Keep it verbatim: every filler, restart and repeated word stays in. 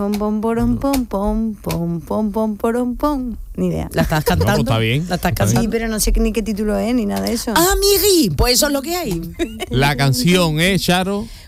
Pom, pom, porom, pom, pom, pom, pom, pom, porom, pom. Ni idea. ¿La estás cantando? No, pues está bien. ¿La estás Está cantando? Sí, pero no sé ni qué título es, ni nada de eso. Ah, Miri, pues eso es lo que hay. La canción es, Charo...